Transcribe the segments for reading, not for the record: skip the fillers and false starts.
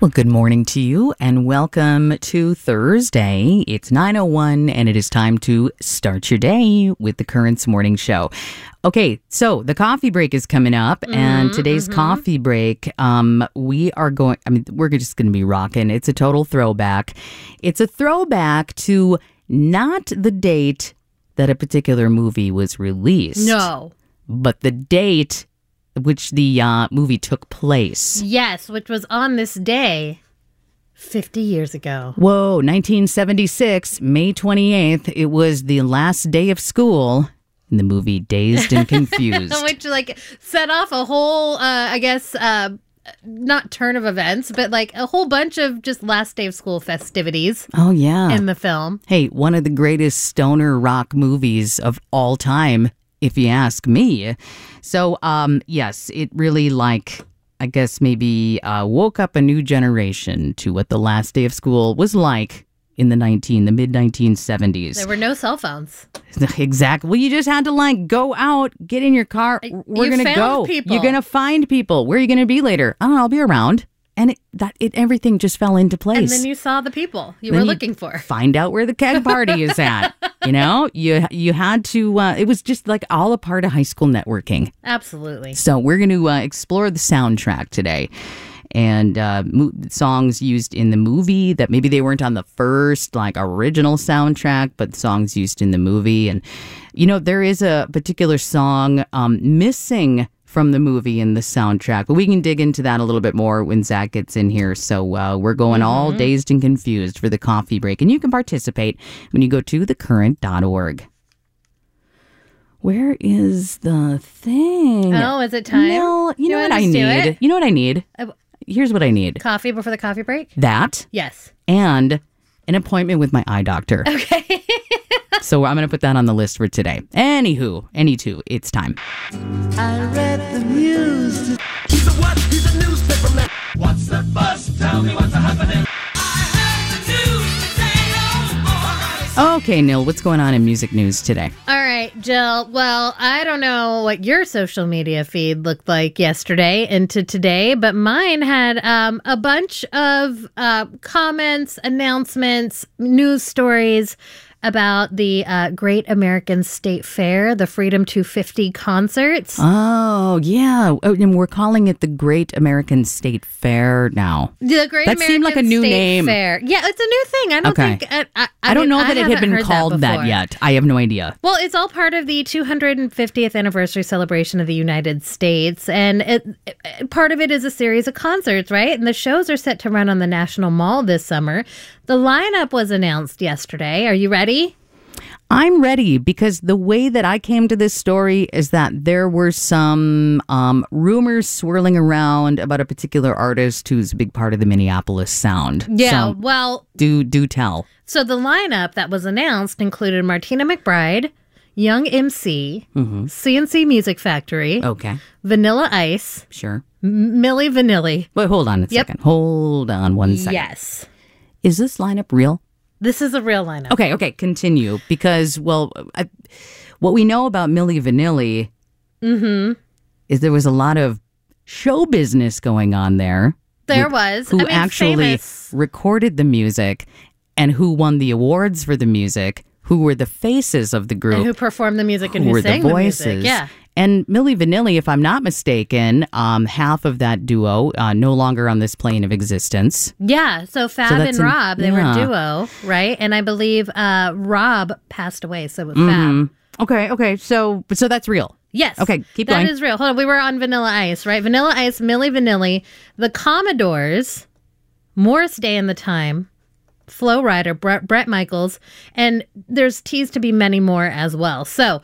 Well, good morning to you and welcome to Thursday. It's 9:01 and it is time to start your day with the Currents Morning Show. Okay, so the coffee break is coming up and today's coffee break, we're just going to be rocking. It's a total throwback. It's a throwback to not the date that a particular movie was released. No. But the date which the movie took place. Yes, which was on this day 50 years ago. Whoa, 1976, May 28th. It was the last day of school in the movie Dazed and Confused. Which, set off a whole, not turn of events, but a whole bunch of just last day of school festivities. Oh, yeah. In the film. Hey, one of the greatest stoner rock movies of all time, if you ask me. So, yes, it really maybe woke up a new generation to what the last day of school was like in the mid-1970s. There were no cell phones. Exactly. Well, you just had to go out, get in your car. We're going to go. People. You're going to find people. Where are you going to be later? Oh, I'll be around. And everything just fell into place. And then you saw the people you were looking for. Find out where the keg party is at. You had to, it was just all a part of high school networking. Absolutely. So we're going to explore the soundtrack today. And songs used in the movie that maybe they weren't on the first original soundtrack, but songs used in the movie. And, there is a particular song missing from the movie in the soundtrack, but we can dig into that a little bit more when Zach gets in here. So we're going all dazed and confused for the coffee break, and you can participate when you go to thecurrent.org. Where is the thing? Oh, is it time? No, you know what I need? You know what I need? Here's what I need. Coffee before the coffee break? That. Yes. And an appointment with my eye doctor. Okay. So I'm going to put that on the list for today. Anywho, it's time. I read the news. He's a what? He's a newspaper man. What's the buzz? Tell me what's happening. Okay, Neil, what's going on in music news today? All right, Jill. Well, I don't know what your social media feed looked like yesterday into today, but mine had a bunch of comments, announcements, news stories about the Great American State Fair, the Freedom 250 concerts. Oh, yeah. Oh, and we're calling it the Great American State Fair now. The Great that American seemed like a new State name. Fair. Yeah, it's a new thing. I don't think... I don't know that it had been called that yet. I have no idea. Well, it's all part of the 250th anniversary celebration of the United States, and part of it is a series of concerts, right? And the shows are set to run on the National Mall this summer. The lineup was announced yesterday. Are you ready? I'm ready because the way that I came to this story is that there were some rumors swirling around about a particular artist who's a big part of the Minneapolis sound. Yeah, so, well... Do tell. So the lineup that was announced included Martina McBride, Young MC, CNC Music Factory, okay, Vanilla Ice, sure, Milli Vanilli. Wait, hold on a second. Hold on one second. Yes. Is this lineup real? This is a real lineup. Okay, continue. Because, what we know about Milli Vanilli is there was a lot of show business going on there. There was. Who actually famous. Recorded the music and who won the awards for the music, who were the faces of the group. And who performed the music and who who were sang the the voices. music. Yeah. And Milli Vanilli, if I'm not mistaken, half of that duo no longer on this plane of existence. Yeah, so Fab and Rob, they were a duo, right? And I believe Rob passed away, so with Fab. Okay, so that's real. Yes. Okay, keep going. That is real. Hold on, we were on Vanilla Ice, right? Vanilla Ice, Milli Vanilli, the Commodores, Morris Day and the Time, Flo Rida, Bret Michaels, and there's teased to be many more as well. So,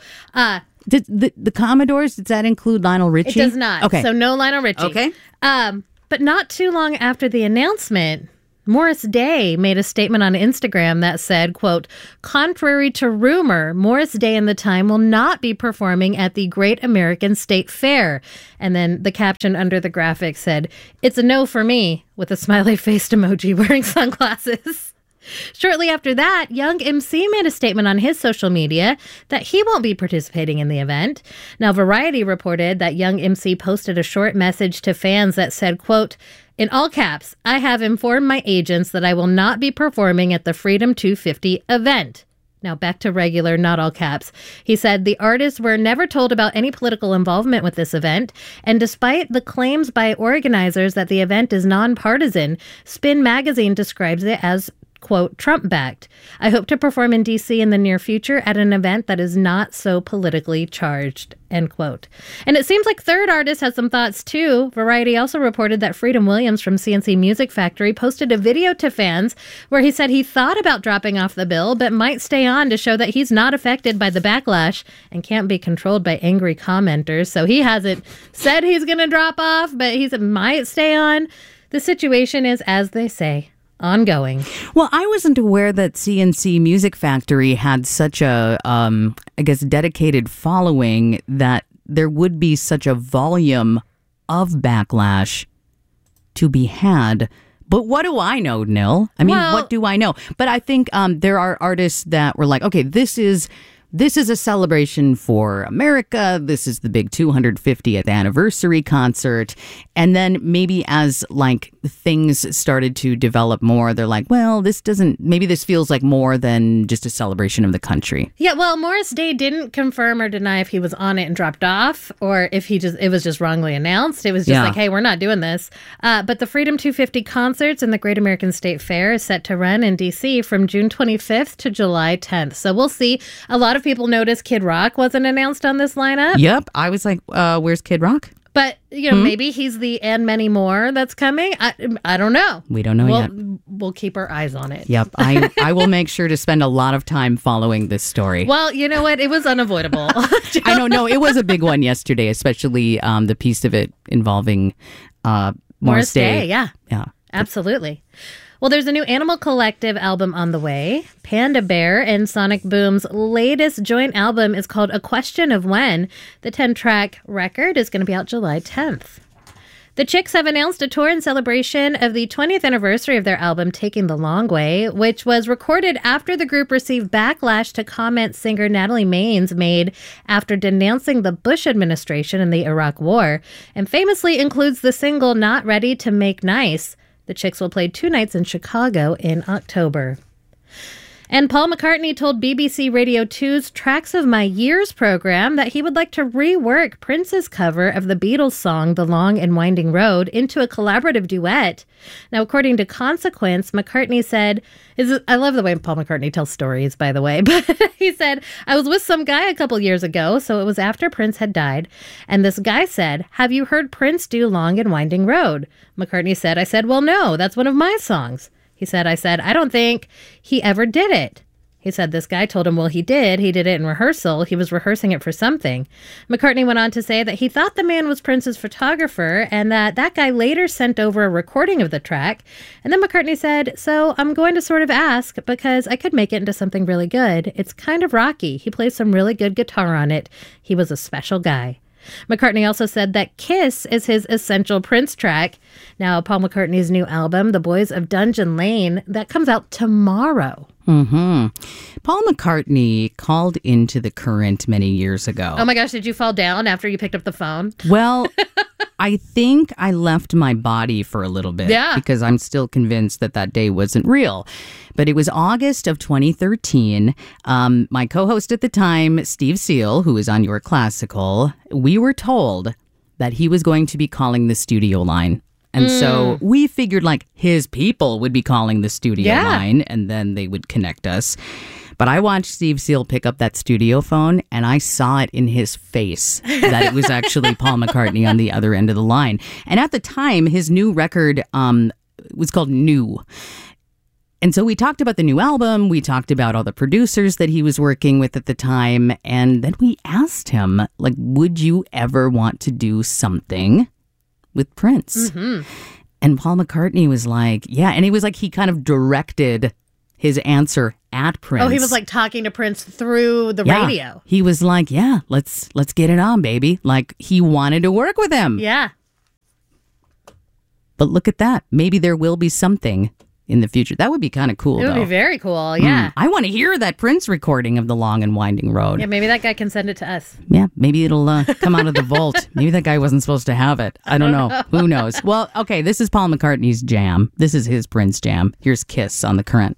the Commodores, does that include Lionel Richie? It does not. Okay. So no Lionel Richie. Okay. But not too long after the announcement, Morris Day made a statement on Instagram that said, quote, contrary to rumor, Morris Day and the Time will not be performing at the Great American State Fair. And then the caption under the graphic said, it's a no for me, with a smiley-faced emoji wearing sunglasses. Shortly after that, Young MC made a statement on his social media that he won't be participating in the event. Now, Variety reported that Young MC posted a short message to fans that said, quote, "In all caps, I have informed my agents that I will not be performing at the Freedom 250 event." Now back to regular, not all caps. He said the artists were never told about any political involvement with this event, and despite the claims by organizers that the event is nonpartisan, Spin Magazine describes it as, quote, Trump-backed. "I hope to perform in D.C. in the near future at an event that is not so politically charged," end quote. And it seems like Third Artist has some thoughts, too. Variety also reported that Freedom Williams from CNC Music Factory posted a video to fans where he said he thought about dropping off the bill, but might stay on to show that he's not affected by the backlash and can't be controlled by angry commenters. So he hasn't said he's going to drop off, but he might stay on. The situation is, as they say, ongoing. Well, I wasn't aware that CNC Music Factory had such a, I guess, dedicated following that there would be such a volume of backlash to be had. But what do I know, Nil? I mean, what do I know? But I think there are artists that were like, okay, this is a celebration for America. This is the big 250th anniversary concert. And then maybe as like things started to develop more, they're like, well, maybe this feels like more than just a celebration of the country. Yeah, well, Morris Day didn't confirm or deny if he was on it and dropped off or if it was just wrongly announced. It was just like, hey, we're not doing this. But the Freedom 250 concerts and the Great American State Fair is set to run in D.C. from June 25th to July 10th. So we'll see. A lot of people noticed Kid Rock wasn't announced on this lineup. Yep. I was like, where's Kid Rock? But, maybe he's the and many more that's coming. I don't know. We don't know yet. We'll keep our eyes on it. Yep. I will make sure to spend a lot of time following this story. Well, you know what? It was unavoidable. I don't know. It was a big one yesterday, especially the piece of it involving Morris Day. Yeah. Absolutely. Well, there's a new Animal Collective album on the way. Panda Bear and Sonic Boom's latest joint album is called A Question of When. The 10-track record is going to be out July 10th. The Chicks have announced a tour in celebration of the 20th anniversary of their album Taking the Long Way, which was recorded after the group received backlash to comments singer Natalie Maines made after denouncing the Bush administration and the Iraq War, and famously includes the single Not Ready to Make Nice. The Chicks will play 2 nights in Chicago in October. And Paul McCartney told BBC Radio 2's Tracks of My Years program that he would like to rework Prince's cover of the Beatles song The Long and Winding Road into a collaborative duet. Now, according to Consequence, McCartney said, I love the way Paul McCartney tells stories, by the way, but he said, "I was with some guy a couple years ago, so it was after Prince had died, and this guy said, 'Have you heard Prince do Long and Winding Road?' McCartney said, 'I said, well, no, that's one of my songs.' He said, 'I don't think he ever did it.' He said this guy told him, well, he did. He did it in rehearsal. He was rehearsing it for something." McCartney went on to say that he thought the man was Prince's photographer and that guy later sent over a recording of the track. And then McCartney said, "So I'm going to sort of ask because I could make it into something really good. It's kind of rocky. He plays some really good guitar on it. He was a special guy." McCartney also said that Kiss is his essential Prince track. Now, Paul McCartney's new album, The Boys of Dungeon Lane, that comes out tomorrow. Paul McCartney called into The Current many years ago. Oh my gosh, did you fall down after you picked up the phone? Well, I think I left my body for a little bit. Yeah. Because I'm still convinced that day wasn't real. But it was August of 2013. My co-host at the time, Steve Seal, who is on Your Classical, we were told that he was going to be calling the studio line. And so we figured like his people would be calling the studio line and then they would connect us. But I watched Steve Seal pick up that studio phone and I saw it in his face that it was actually Paul McCartney on the other end of the line. And at the time, his new record was called New. And so we talked about the new album. We talked about all the producers that he was working with at the time. And then we asked him, like, would you ever want to do something with Prince? And Paul McCartney was like, yeah. And he was like, he kind of directed his answer at Prince. Oh, he was like talking to Prince through the radio. He was like, yeah, let's get it on, baby. Like he wanted to work with him. Yeah. But look at that. Maybe there will be something in the future. That would be kind of cool, It would though. be very cool. Yeah. I want to hear that Prince recording of The Long and Winding Road. Yeah, maybe that guy can send it to us. Yeah, maybe it'll come out of the vault. Maybe that guy wasn't supposed to have it. I don't know. Who knows? Well, okay, this is Paul McCartney's jam. This is his Prince jam. Here's Kiss on The Current.